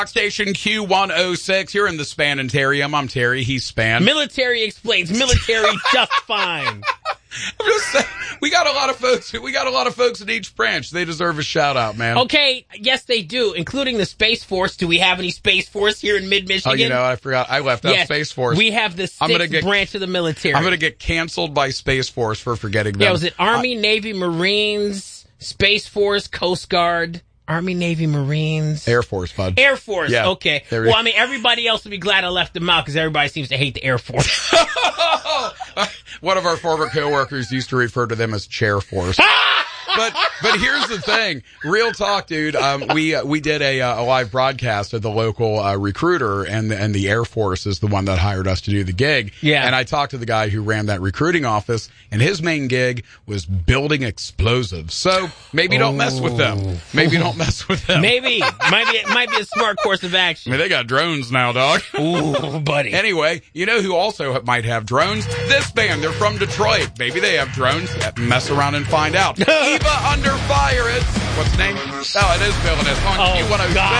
Station Q106. You're in the Spanitarium. I'm Terry. He's Span. Military explains. Military just fine. I'm just saying, we got a lot of folks. We got a lot of folks in each branch. They deserve a shout out, man. Okay, yes, they do, including the Space Force. Do we have any Space Force here in mid-Michigan? Oh, you know, I forgot. I left out Space Force. We have the sixth branch of the military. I'm going to get canceled by Space Force for forgetting them. Yeah, was it Army, Navy, Marines, Space Force, Coast Guard? Army, Navy, Marines. Air Force, bud. Air Force, yeah. Okay. Well, I mean, everybody else would be glad I left them out because everybody seems to hate the Air Force. One of our former coworkers used to refer to them as Chair Force. But here's the thing. Real talk, dude. We did a live broadcast of the local recruiter, and the Air Force is the one that hired us to do the gig. Yeah. And I talked to the guy who ran that recruiting office, and his main gig was building explosives. So maybe don't mess with them. Maybe don't mess with them. Maybe. Might be a smart course of action. I mean, they got drones now, dog. Ooh, buddy. Anyway, you know who also might have drones? This band. They're from Detroit. Maybe they have drones. Mess around and find out. Eva Under Fire. It's, what's the name? Oh, it is Villainous on Q106. God.